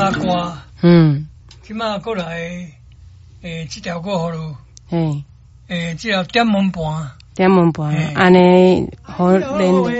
拉歌，即马过来，这条歌好咯，这条点门半， 安尼好连。